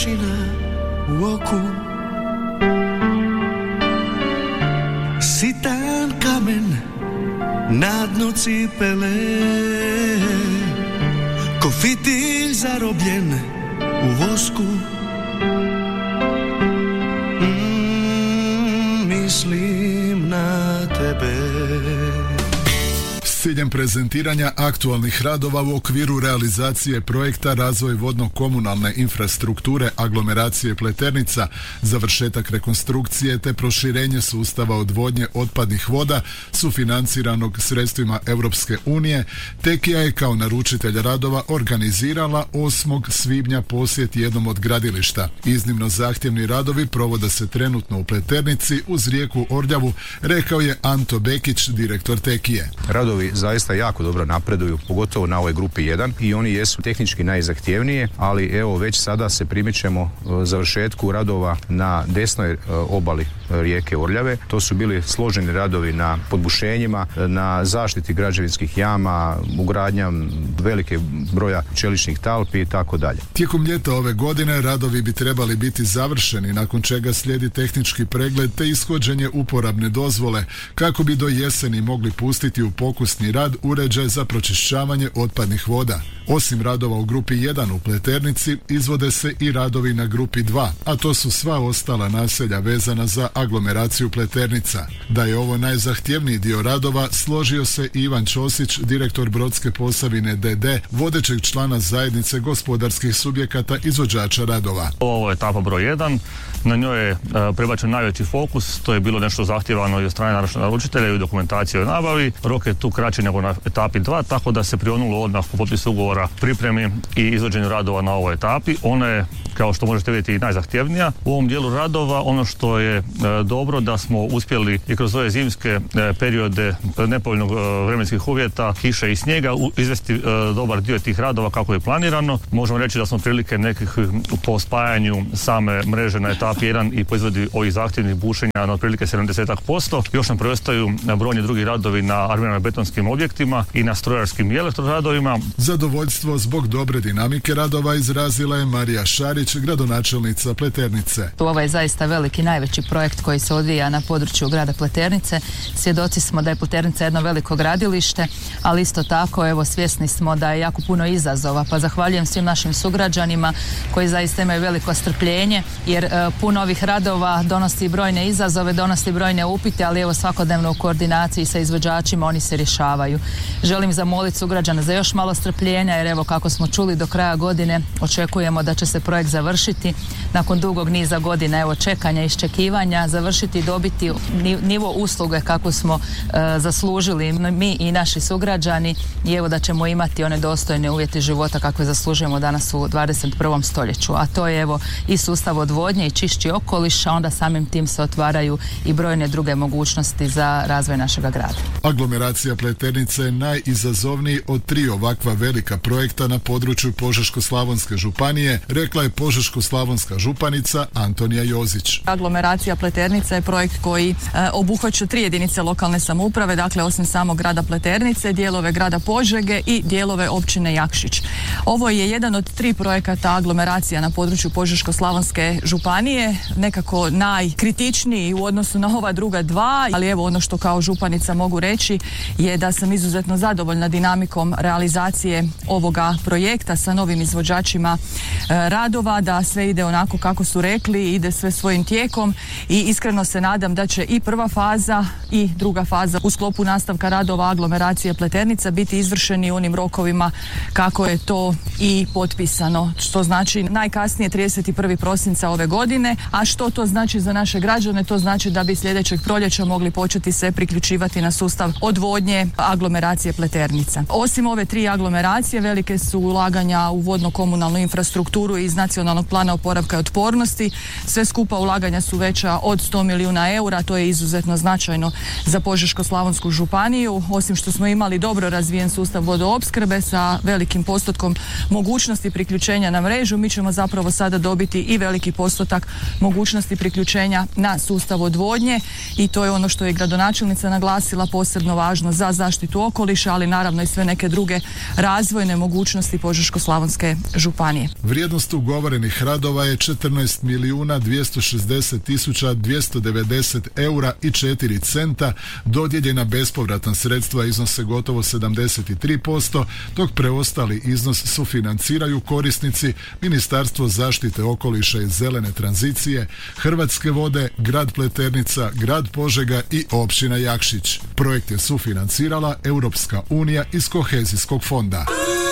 u oku, sitan kamen na dnu cipele, ko fitilj zarobljen u vosku. Mislim na tebe. S ciljem prezentiranja aktualnih radova u okviru realizacije projekta Razvoj vodno-komunalne infrastrukture aglomeracije Pleternica, završetak rekonstrukcije te proširenje sustava odvodnje otpadnih voda sufinanciranog sredstvima Europske unije, Tekija je kao naručitelj radova organizirala 8. svibnja posjet jednom od gradilišta. Iznimno zahtjevni radovi provode se trenutno u Pleternici uz rijeku Orljavu, rekao je Anto Bekić, direktor Tekije. Radovi zaista jako dobro napreduju, pogotovo na ovoj grupi 1 i oni jesu tehnički najzahtjevnije, ali evo već sada se primičemo završetku radova na desnoj obali rijeke Orljave. To su bili složeni radovi na podbušenjima, na zaštiti građevinskih jama, ugradnja velike broja čeličnih talpi i tako dalje. Tijekom ljeta ove godine radovi bi trebali biti završeni, nakon čega slijedi tehnički pregled te ishođenje uporabne dozvole kako bi do jeseni mogli pustiti u pokusni rad uređaj za pročišćavanje otpadnih voda. Osim radova u grupi 1 u Pleternici, izvode se i radovi na grupi 2, a to su sva ostala naselja vezana za aglomeraciju Pleternica. Da je ovo najzahtjevniji dio radova, složio se Ivan Ćosić, direktor Brodske Posavine DD, vodećeg člana zajednice gospodarskih subjekata izvođača radova. Ovo je etapa broj 1, na njoj je prebačen najveći fokus, to je bilo nešto zahtjevano i od strane naručitelja i u dokumentaciji o nabavi. Rok je tu kraći nego na etapi 2, tako da se prionulo odmah po potpisu ugovora pripremi i izvođenju radova na ovoj etapi. Ona je, kao što možete vidjeti, i najzahtjevnija. U ovom dijelu radova ono što je dobro da smo uspjeli i kroz ove zimske periode nepovoljnog vremenskih uvjeta, kiše i snijega izvesti dobar dio tih radova kako je planirano. Možemo reći da smo prilike nekih po spajanju same mreže na etapi 1 i po izvedi ovih zahtjevnih bušenja na otprilike 70%. Još nam preostaju brojni drugi radovi na armirano-betonskim objektima i na strojarskim i elektroradovima. Zadovoljstvo zbog dobre dinamike radova izrazila je Marija Šarić, gradonačelnica Pleternice. Ovo je zaista veliki, najveći projekt koji se odvija na području grada Pleternice. Svjedoci smo da je Pleternica jedno veliko gradilište, ali isto tako evo svjesni smo da je jako puno izazova, pa zahvaljujem svim našim sugrađanima koji zaista imaju veliko strpljenje, jer puno ovih radova donosi brojne izazove, donosi brojne upite, ali evo svakodnevno u koordinaciji sa izvođačima oni se rješavaju. Želim zamoliti sugrađana za još malo strpljenja, jer evo kako smo čuli do kraja godine očekujemo da će se projekt završiti nakon dugog niza godina evo čekanja i iščekivanja, završiti i dobiti nivo usluge kako smo zaslužili mi i naši sugrađani i evo da ćemo imati one dostojne uvjete života kakve zaslužujemo danas u 21. stoljeću, a to je evo i sustav odvodnje i čišći okoliš, a onda samim tim se otvaraju i brojne druge mogućnosti za razvoj našega grada. Aglomeracija Pleternice je najizazovniji od 3 ovakva velika projekta na području Požeško-slavonske županije, rekla je Požeško-slavonska županica Antonija Jozić. Aglomeracija Pleternica je projekt koji obuhvaća 3 jedinice lokalne samouprave, dakle osim samog grada Pleternice, dijelove grada Požege i dijelove općine Jakšić. Ovo je jedan od 3 projekata aglomeracija na području Požeško-slavonske županije, nekako najkritičniji u odnosu na ova druga 2, ali evo ono što kao županica mogu reći je da sam izuzetno zadovoljna dinamikom realizacije ovoga projekta sa novim izvođačima radova, da sve ide onako kako su rekli, ide sve svojim tijekom i iskreno se nadam da će i prva faza i druga faza u sklopu nastavka radova aglomeracije Pleternica biti izvršeni u onim rokovima kako je to i potpisano, što znači najkasnije 31. prosinca ove godine, a što to znači za naše građane? To znači da bi sljedećeg proljeća mogli početi se priključivati na sustav odvodnje aglomeracije Pleternica. Osim ove 3 aglomeracije, velike su ulaganja u vodno-komunalnu infrastrukturu iz Nacionalnog plana oporavka i otpornosti. Sve skupa ulaganja su veća od 100 milijuna eura, to je izuzetno značajno za Požeško-slavonsku županiju. Osim što smo imali dobro razvijen sustav vodoopskrbe sa velikim postotkom mogućnosti priključenja na mrežu, mi ćemo zapravo sada dobiti i veliki postotak mogućnosti priključenja na sustav odvodnje i to je ono što je gradonačelnica naglasila, posebno važno za zaštitu zaštitu okoliša, ali naravno i sve neke druge razvojne mogućnosti Požeško-slavonske županije. Vrijednost ugovorenih radova je 14.260.290 eura i 4 centa, dodijeljena bespovratna sredstva iznose gotovo 73%, dok preostali iznos sufinanciraju korisnici Ministarstvo zaštite okoliša i zelene tranzicije, Hrvatske vode, grad Pleternica, grad Požega i općina Jakšić. Projekt je sufinancirala Europska unija iz kohezijskog fonda.